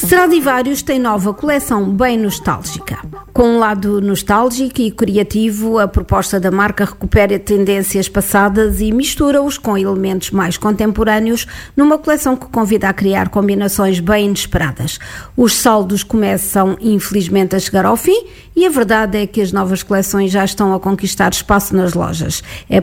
Stradivarius tem nova coleção bem nostálgica. Com um lado nostálgico e criativo, a proposta da marca recupera tendências passadas e mistura-os com elementos mais contemporâneos numa coleção que convida a criar combinações bem inesperadas. Os saldos começam, infelizmente, a chegar ao fim e a verdade é que as novas coleções já estão a conquistar espaço nas lojas. É